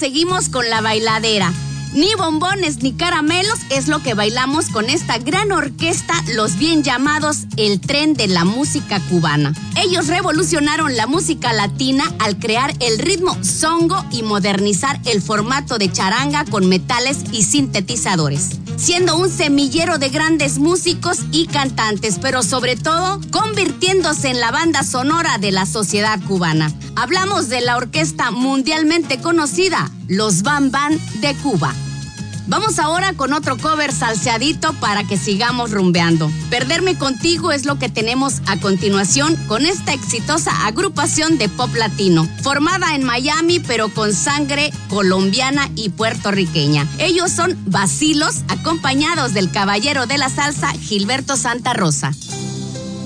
seguimos con la bailadera. Ni bombones ni caramelos es lo que bailamos con esta gran orquesta, los bien llamados el Tren de la Música Cubana. Ellos revolucionaron la música latina al crear el ritmo songo y modernizar el formato de charanga con metales y sintetizadores, siendo un semillero de grandes músicos y cantantes, pero sobre todo convirtiéndose en la banda sonora de la sociedad cubana. Hablamos de la orquesta mundialmente conocida, los Bam Bam de Cuba. Vamos ahora con otro cover salseadito para que sigamos rumbeando. Perderme contigo es lo que tenemos a continuación con esta exitosa agrupación de pop latino, formada en Miami pero con sangre colombiana y puertorriqueña. Ellos son Vacilos, acompañados del caballero de la salsa, Gilberto Santa Rosa.